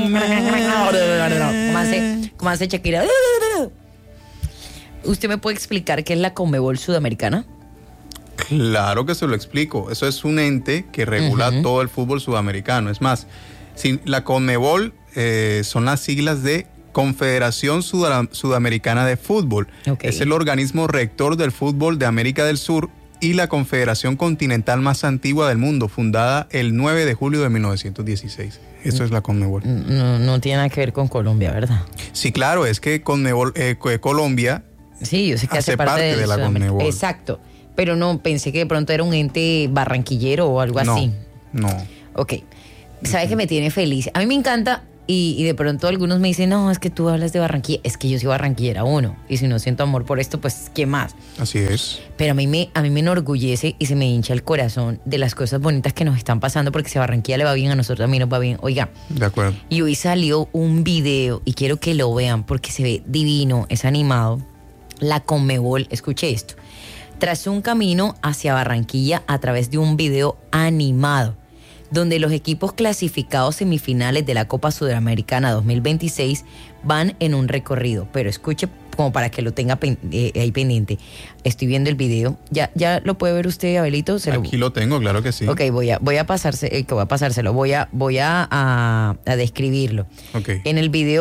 ¿Cómo hace Shakira? ¿Usted me puede explicar qué es la Conmebol Sudamericana? Claro que se lo explico. Eso es un ente que regula todo el fútbol sudamericano. Es más, la Conmebol son las siglas de Confederación Sudamericana de Fútbol. Okay. Es el organismo rector del fútbol de América del Sur y la confederación continental más antigua del mundo, fundada el 9 de julio de 1916. Eso es la Conmebol. No tiene nada que ver con Colombia, ¿verdad? Sí, claro, es que Conmebol, Colombia sí, yo sé que hace parte de la Conmebol. Exacto, pero no, pensé que de pronto era un ente barranquillero o algo así. No. Ok, ¿sabes qué me tiene feliz? A mí me encanta. Y de pronto algunos me dicen, no, es que tú hablas de Barranquilla. Es que yo soy barranquillera uno. Y si no siento amor por esto, pues, ¿qué más? Así es. Pero a mí me enorgullece y se me hincha el corazón de las cosas bonitas que nos están pasando, porque si a Barranquilla le va bien, a nosotros también nos va bien. Oiga. De acuerdo. Y hoy salió un video, y quiero que lo vean, porque se ve divino, es animado. La Conmebol, escuche esto. Trazó un camino hacia Barranquilla a través de un video animado, donde los equipos clasificados semifinales de la Copa Sudamericana 2026 van en un recorrido. Pero escuche, como para que lo tenga ahí pendiente. Estoy viendo el video. ¿Ya lo puede ver usted, Abelito? Aquí lo tengo, claro que sí. Ok, voy a pasárselo. Voy a describirlo. Okay. En el video